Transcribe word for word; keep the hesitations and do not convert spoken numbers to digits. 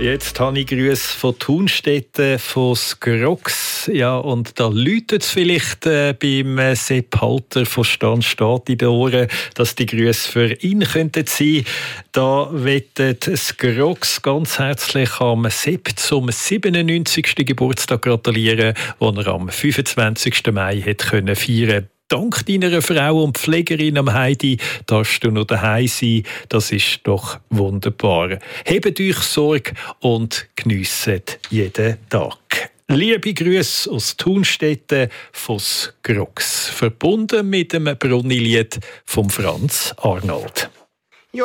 Jetzt habe ich Grüße von Thunstetten, von Skrox. Ja, und da läutet es vielleicht äh, beim äh, Sepp Halter von Stand steht in den Ohren, dass die Grüße für ihn könnten sein. Da wettet Skrox ganz herzlich am Sepp zum siebenundneunzigsten Geburtstag gratulieren, den er am fünfundzwanzigsten Mai hat können feiern. Dank deiner Frau und Pflegerin am Heidi darfst du noch daheim sein. Das ist doch wunderbar. Hebt euch Sorge und geniesset jeden Tag. Liebe Grüße aus Thunstetten von Skrox, verbunden mit dem Brunnilied von Franz Arnold.